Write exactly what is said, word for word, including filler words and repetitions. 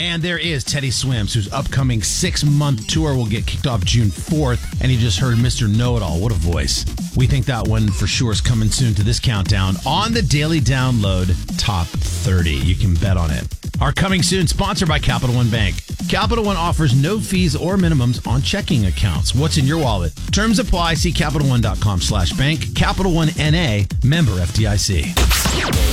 And there is Teddy Swims, whose upcoming six-month tour will get kicked off June fourth. And he just heard Mister Know-It-All. What a voice. We think that one for sure is coming soon to this countdown on the Daily Download Top thirty. You can bet on it. Our coming soon, sponsored by Capital One Bank. Capital One offers no fees or minimums on checking accounts. What's in your wallet? Terms apply. See CapitalOne.com slash bank. Capital One N A, member F D I C.